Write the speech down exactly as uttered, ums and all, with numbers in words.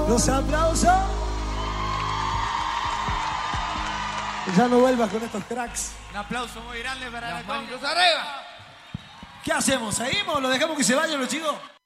Los aplausos. Ya no vuelvas con estos cracks. Un aplauso muy grande para la Las manos arriba. ¿Qué hacemos? ¿Seguimos o lo dejamos que se vayan los chicos?